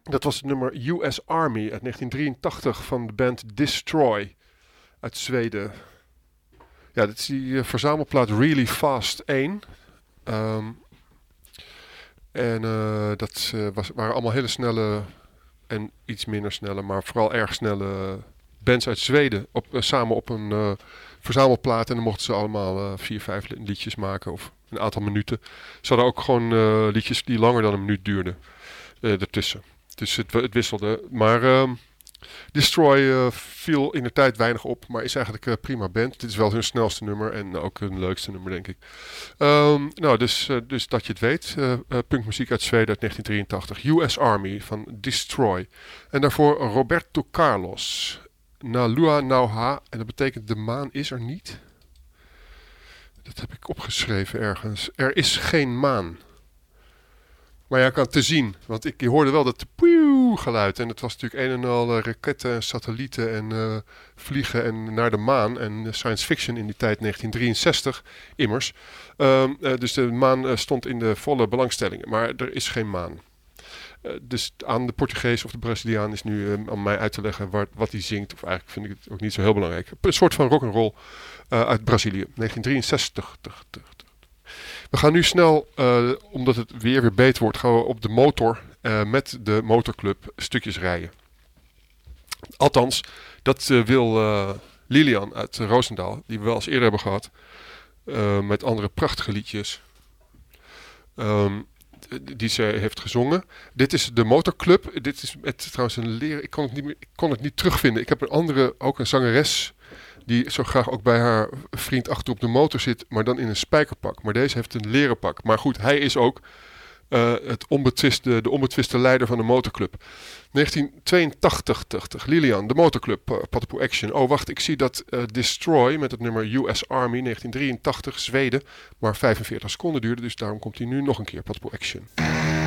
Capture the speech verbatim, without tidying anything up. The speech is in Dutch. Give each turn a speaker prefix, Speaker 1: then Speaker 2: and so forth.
Speaker 1: Dat was het nummer U S Army uit negentien drieëntachtig van de band Destroy uit Zweden. Ja, dit is die uh, verzamelplaat Really Fast één. Um, en uh, dat uh, was, waren allemaal hele snelle en iets minder snelle, maar vooral erg snelle bands uit Zweden. Op, uh, samen op een uh, verzamelplaat en dan mochten ze allemaal uh, vier, vijf liedjes maken of een aantal minuten. Ze hadden ook gewoon uh, liedjes die langer dan een minuut duurden uh, ertussen. Dus het, het wisselde. Maar uh, Destroy uh, viel in de tijd weinig op, maar is eigenlijk een uh, prima band. Dit is wel hun snelste nummer en ook hun leukste nummer, denk ik. Um, nou, dus, uh, dus dat je het weet. Uh, uh, punkmuziek uit Zweden uit negentien drieëntachtig. U S Army van Destroy. En daarvoor Roberto Carlos. Na Lua Nauha. En dat betekent de maan is er niet. Dat heb ik opgeschreven ergens. Er is geen maan. Maar ja, kan te zien. Want ik hoorde wel dat poew geluid. En het was natuurlijk een en al uh, raketten en satellieten en uh, vliegen en naar de maan. En uh, science fiction in die tijd negentien drieënzestig immers. Um, uh, dus de maan uh, stond in de volle belangstelling. Maar er is geen maan. Uh, dus aan de Portugees of de Braziliaan is nu uh, aan mij uit te leggen waar, wat hij zingt. Of eigenlijk vind ik het ook niet zo heel belangrijk. Een soort van rock'n'roll uh, uit Brazilië. negentien drieënzestig. We gaan nu snel, uh, omdat het weer weer beter wordt, gaan we op de motor uh, met de motorclub stukjes rijden. Althans, dat uh, wil uh, Lilian uit Roosendaal, die we wel eens eerder hebben gehad, uh, met andere prachtige liedjes, um, die ze heeft gezongen. Dit is de motorclub. Dit is met trouwens een leren. Ik kon het niet meer, ik kon het niet terugvinden. Ik heb een andere, ook een zangeres, die zo graag ook bij haar vriend achter op de motor zit, maar dan in een spijkerpak. Maar deze heeft een leren pak. Maar goed, hij is ook uh, het onbetwiste, de onbetwiste leider van de motorclub. negentien tweeëntachtig, Lilian, de motorclub, uh, Patapoo Action. Oh, wacht, ik zie dat uh, Destroy met het nummer U S Army, negentien drieëntachtig, Zweden, maar vijfenveertig seconden duurde. Dus daarom komt hij nu nog een keer, Patapoo Action.